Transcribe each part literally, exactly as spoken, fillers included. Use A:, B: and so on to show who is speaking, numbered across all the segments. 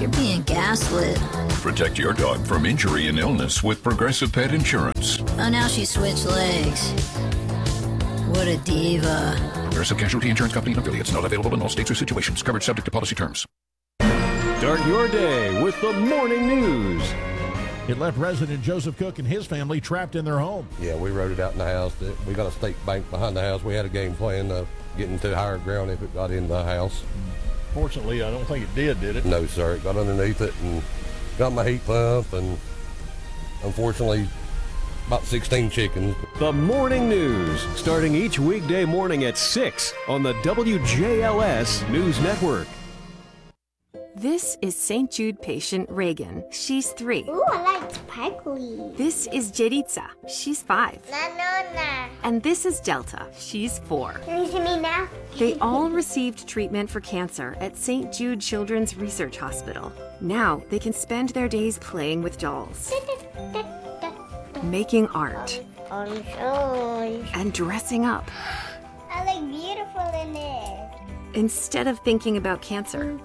A: You're being gaslit.
B: Protect your dog from injury and illness with Progressive Pet Insurance.
A: Oh, now she switched legs. What a diva.
B: Progressive Casualty Insurance Company and affiliates. Not available in all states or situations. Coverage subject to policy terms.
C: Start your day with the morning news.
D: It left resident Joseph Cook and his family trapped in their home.
E: Yeah, we rode it out in the house. We got a state bank behind the house. We had a game plan of getting to higher ground if it got into the house.
D: Fortunately, I don't think it did, did it?
E: No, sir. It got underneath it and got my heat pump, and unfortunately, about sixteen chickens.
C: The morning news, starting each weekday morning at six on the W J L S News Network.
F: This is Saint Jude patient Reagan. She's three.
G: Ooh, I like sparkly.
F: This is Jeritza. She's five.
G: Na, na, na.
F: And this is Delta. She's four.
G: Can you see me now?
F: They all received treatment for cancer at Saint Jude Children's Research Hospital. Now they can spend their days playing with dolls, making art, and dressing up.
G: I look beautiful in it.
F: Instead of thinking about cancer.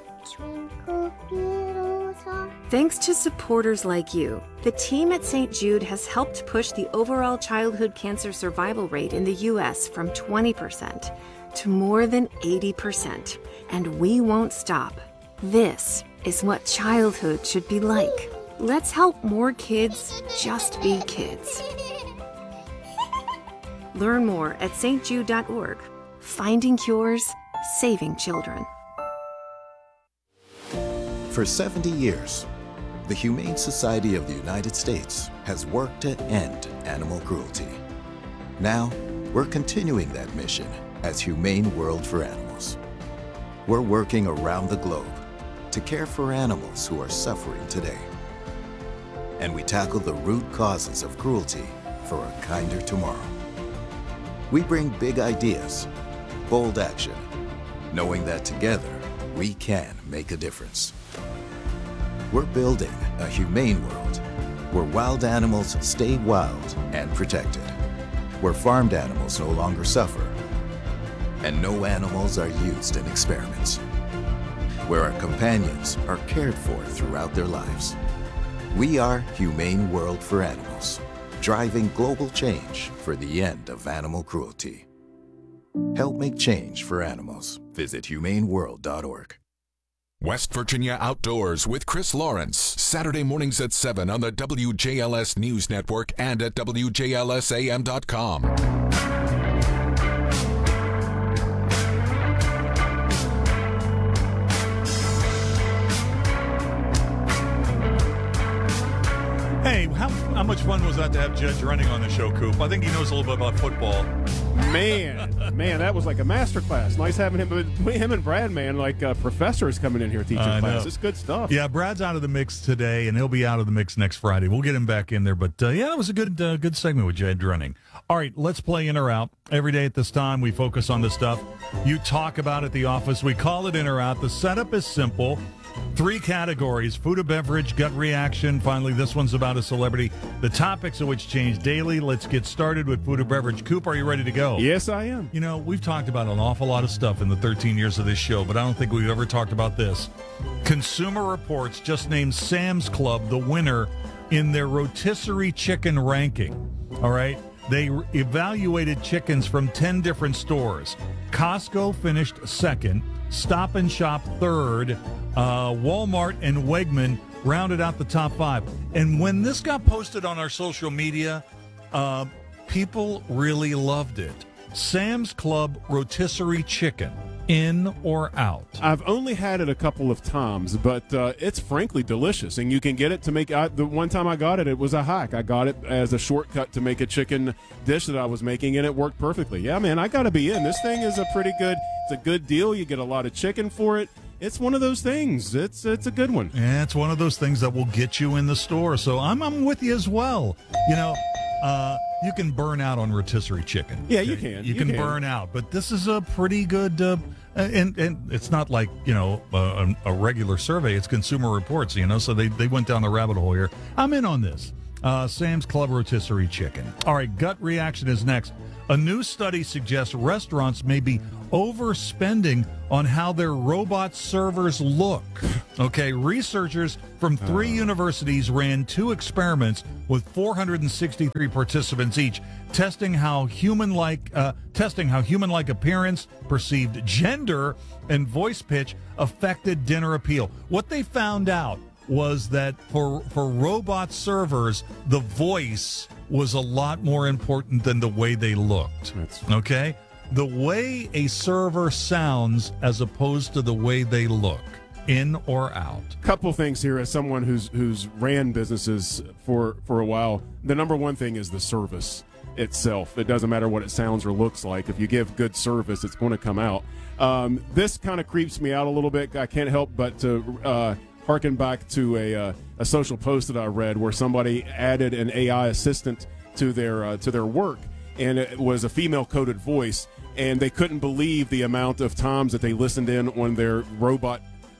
F: Thanks to supporters like you, the team at Saint Jude has helped push the overall childhood cancer survival rate in the U S from twenty percent to more than eighty percent. And we won't stop. This is what childhood should be like. Let's help more kids just be kids. Learn more at S T jude dot org. Finding cures, saving children.
H: For seventy years, the Humane Society of the United States has worked to end animal cruelty. Now, we're continuing that mission as Humane World for Animals. We're working around the globe to care for animals who are suffering today. And we tackle the root causes of cruelty for a kinder tomorrow. We bring big ideas, bold action, knowing that together we can make a difference. We're building a humane world where wild animals stay wild and protected, where farmed animals no longer suffer, and no animals are used in experiments, where our companions are cared for throughout their lives. We are Humane World for Animals, driving global change for the end of animal cruelty. Help make change for animals. Visit humane world dot org.
I: West Virginia Outdoors with Chris Lawrence, Saturday mornings at seven on the W J L S News Network and at W J L S A M dot com.
J: Hey, how, how much fun was that to have Judge running on the show, Coop? I think he knows a little bit about football.
K: Man, man, that was like a master class. Nice having him, him and Brad, man, like uh, professors coming in here teaching
J: I
K: class.
J: know.
K: It's good stuff.
J: Yeah, Brad's out of the mix today, and he'll be out of the mix next Friday. We'll get him back in there. But, uh, yeah, that was a good uh, good segment with Judge running. All right, let's play in or out. Every day at this time, we focus on this stuff. You talk about it at the office. We call it in or out. The setup is simple. Three categories: food or beverage, gut reaction. Finally, this one's about a celebrity. The topics of which change daily. Let's get started with food or beverage. Coop, are you ready to go?
K: Yes, I am.
J: You know, we've talked about an awful lot of stuff in the thirteen years of this show, but I don't think we've ever talked about this. Consumer Reports just named Sam's Club the winner in their rotisserie chicken ranking. All right? They re- evaluated chickens from ten different stores. Costco finished second. Stop and Shop third. Uh, Walmart and Wegman rounded out the top five. And when this got posted on our social media, uh, people really loved it. Sam's Club rotisserie chicken, in or out?
K: I've only had it a couple of times, but uh, it's frankly delicious. And you can get it to make, I, the one time I got it, it was a hack. I got it as a shortcut to make a chicken dish that I was making, and it worked perfectly. Yeah, man, I got to be in. This thing is a pretty good, it's a good deal. You get a lot of chicken for it. It's one of those things. It's it's a good one.
J: Yeah, it's one of those things that will get you in the store. So I'm I'm with you as well. You know, uh, you can burn out on rotisserie chicken.
K: Yeah, you can.
J: You,
K: You
J: can,
K: can.
J: burn out, but this is a pretty good. Uh, and and it's not like, you know, a, a regular survey. It's Consumer Reports. You know, so they they went down the rabbit hole here. I'm in on this. Uh, Sam's Club rotisserie chicken. All right, gut reaction is next. A new study suggests restaurants may be overspending on how their robot servers look. Okay, researchers from three uh. universities ran two experiments with four hundred sixty-three participants each, testing how human-like uh, testing how human-like appearance, perceived gender, and voice pitch affected dinner appeal. What they found out was that for for robot servers, the voice was a lot more important than the way they looked. Okay? The way a server sounds as opposed to the way they look, in or out.
K: Couple things here as someone who's who's ran businesses for, for a while. The number one thing is the service itself. It doesn't matter what it sounds or looks like. If you give good service, it's going to come out. Um, this kind of creeps me out a little bit. I can't help but to uh, harken back to a uh, a social post that I read where somebody added an A I assistant to their uh, to their work, and it was a female coded voice, and they couldn't believe the amount of times that they listened in on their robot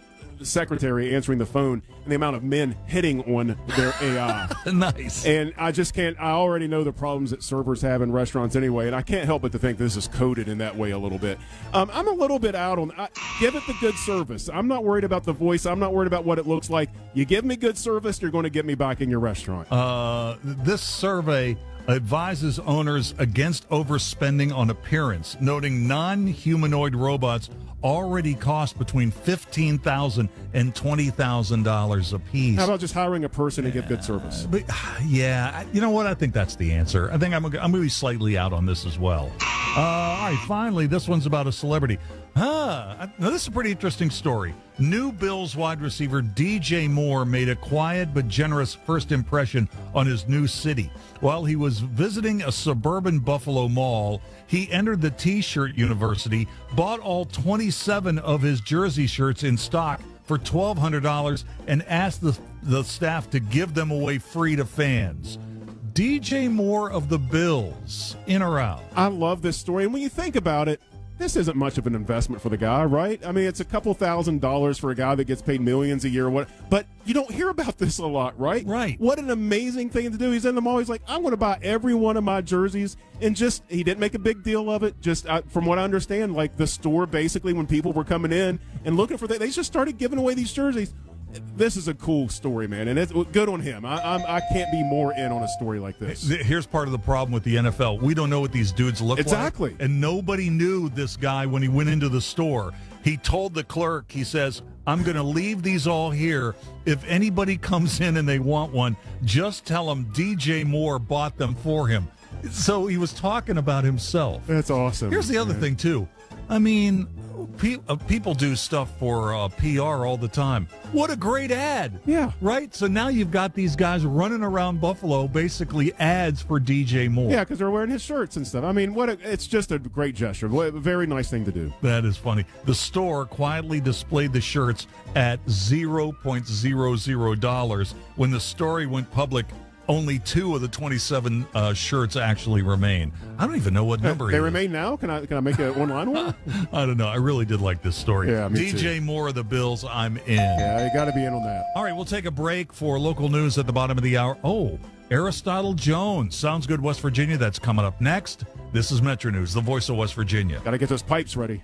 K: secretary answering the phone and the amount of men hitting on their A I.
J: Nice.
K: And I just can't, I already know the problems that servers have in restaurants anyway, and I can't help but to think this is coded in that way a little bit. Um, I'm a little bit out on, I, give it the good service. I'm not worried about the voice. I'm not worried about what it looks like. You give me good service, you're going to get me back in your restaurant.
J: Uh, this survey advises owners against overspending on appearance, noting non-humanoid robots already cost between fifteen thousand dollars and twenty thousand dollars a piece.
K: How about just hiring a person to give good service?
J: But, yeah, you know what? I think that's the answer. I think I'm, I'm going to be slightly out on this as well. Uh, all right, finally, this one's about a celebrity. Huh. Now, this is a pretty interesting story. New Bills wide receiver D J Moore made a quiet but generous first impression on his new city. While he was visiting a suburban Buffalo mall, he entered the T-shirt university, bought all twenty-seven of his jersey shirts in stock for twelve hundred dollars, and asked the, the staff to give them away free to fans. D J Moore of the Bills, in or out?
K: I love this story. And when you think about it, this isn't much of an investment for the guy, right? I mean, it's a couple thousand dollars for a guy that gets paid millions a year. What? But you don't hear about this a lot, right?
J: Right.
K: What an amazing thing to do. He's in the mall. He's like, I'm going to buy every one of my jerseys. And just, he didn't make a big deal of it. Just uh, from what I understand, like the store, basically, when people were coming in and looking for that, they just started giving away these jerseys. This is a cool story, man, and it's good on him. I, I'm, I can't be more in on a story like this.
J: Here's part of the problem with the N F L. We don't know what these dudes look
K: exactly.
J: like. Exactly. And nobody knew this guy when he went into the store. He told the clerk, he says, I'm going to leave these all here. If anybody comes in and they want one, just tell them D J Moore bought them for him. So he was talking about himself.
K: That's awesome.
J: Here's the other
K: man.
J: thing, too. I mean, pe- uh, people do stuff for uh, P R all the time. What a great ad.
K: Yeah.
J: Right? So now you've got these guys running around Buffalo, basically ads for D J Moore.
K: Yeah, because they're wearing his shirts and stuff. I mean, what? A, it's just a great gesture. What a very nice thing to do.
J: That is funny. The store quietly displayed the shirts at zero point zero zero dollars. When the story went public, only two of the twenty-seven uh, shirts actually remain. I don't even know what number
K: they
J: it
K: remain
J: is.
K: now? Can I can I make an online one?
J: I don't know. I really did like this story.
K: Yeah, me
J: D J
K: too.
J: Moore of the Bills, I'm in.
K: Yeah, you got to be in on that.
J: All right, we'll take a break for local news at the bottom of the hour. Oh, Aristotle Jones. Sounds good, West Virginia. That's coming up next. This is Metro News, the voice of West Virginia.
K: Got to get those pipes ready.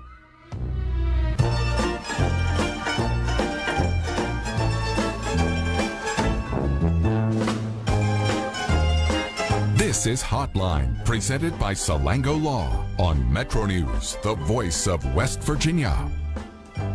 I: This is Hotline, presented by Salango Law on Metro News, the voice of West Virginia.